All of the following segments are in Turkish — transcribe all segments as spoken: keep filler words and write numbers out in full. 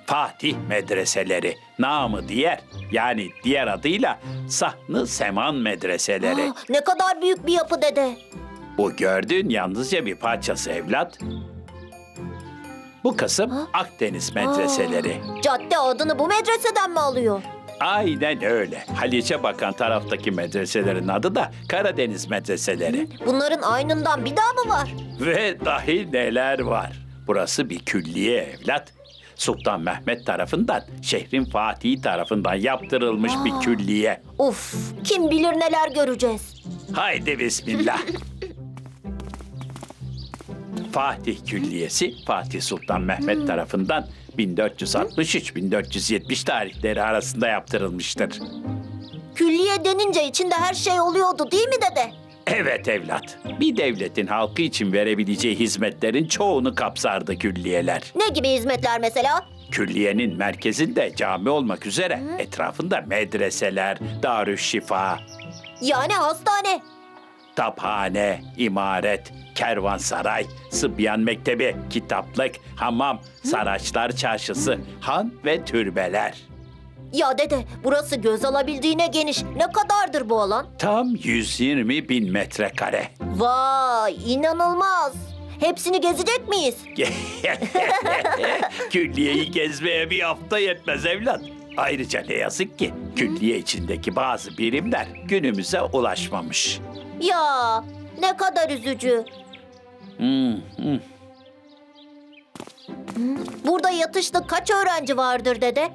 Fatih medreseleri, namı diğer, yani diğer adıyla Sahn-ı Seman medreseleri. Aa, ne kadar büyük bir yapı dede. Bu gördüğün yalnızca bir parçası evlat. Bu kısım Ha? Akdeniz medreseleri. Aa, cadde adını bu medreseden mi alıyor? Aynen öyle. Haliç'e bakan taraftaki medreselerin adı da Karadeniz medreseleri. Bunların aynından bir daha mı var? Ve dahi neler var. Burası bir külliye evlat. Sultan Mehmet tarafından, şehrin Fatihi tarafından yaptırılmış Aa. bir külliye. Uf, kim bilir neler göreceğiz. Haydi bismillah. Fatih Külliyesi, Fatih Sultan Mehmet tarafından bin dört yüz altmış üç bin dört yüz yetmiş tarihleri arasında yaptırılmıştır. Külliye denince içinde her şey oluyordu değil mi dede? Evet evlat, bir devletin halkı için verebileceği hizmetlerin çoğunu kapsardı külliyeler. Ne gibi hizmetler mesela? Külliyenin merkezinde cami olmak üzere etrafında medreseler, darüşşifa, Yani hastane. taphane, imaret, kervansaray, sıbyan mektebi, kitaplık, hamam, Saraçlar Çarşısı, han ve türbeler. Ya dede, burası göz alabildiğine geniş. Ne kadardır bu alan? Tam yüz yirmi bin metrekare. Vay, inanılmaz. Hepsini gezecek miyiz? Külliyeyi gezmeye bir hafta yetmez evlat. Ayrıca ne yazık ki külliye içindeki bazı birimler günümüze ulaşmamış. Ya, ne kadar üzücü. Hmm, hmm. Burada yatışlı kaç öğrenci vardır dede?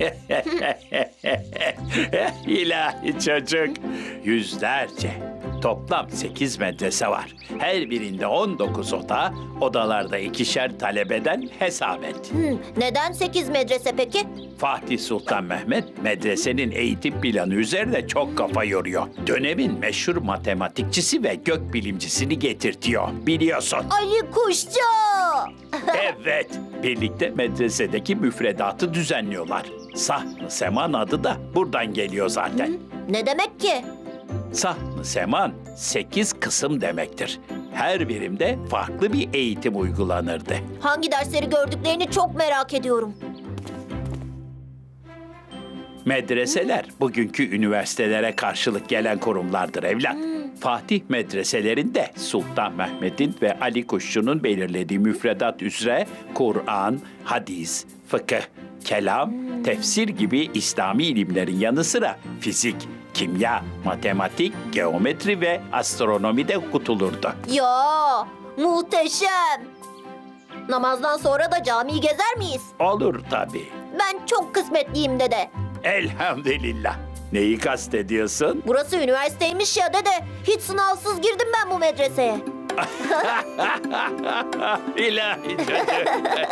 İlahi çocuk. Yüzlerce. Toplam sekiz medrese var. Her birinde on dokuz oda, odalarda ikişer talebeden hesap et. Hmm, neden sekiz medrese peki? Fatih Sultan Mehmet medresenin eğitim planı üzerine çok kafa yoruyor. Dönemin meşhur matematikçisi ve gökbilimcisini getirtiyor. Biliyorsun. Ali Kuşçu! Evet, birlikte medresedeki müfredatı düzenliyorlar. Sahn-ı Seman adı da buradan geliyor zaten. Ne demek ki? Sahn-ı Seman sekiz kısım demektir. Her birimde farklı bir eğitim uygulanırdı. Hangi dersleri gördüklerini çok merak ediyorum. Medreseler bugünkü üniversitelere karşılık gelen kurumlardır evlat. Fatih medreselerinde Sultan Mehmet'in ve Ali Kuşçu'nun belirlediği müfredat üzere Kur'an, hadis, fıkıh, kelam, tefsir gibi İslami ilimlerin yanı sıra fizik, kimya, matematik, geometri ve astronomi de okutulurdu. Ya, muhteşem. Namazdan sonra da camiyi gezer miyiz? Olur tabii. Ben çok kısmetliyim dede. Elhamdülillah. Neyi kastediyorsun? Burası üniversiteymiş ya dede. Hiç sınavsız girdim ben bu medreseye. İlahi çocuk.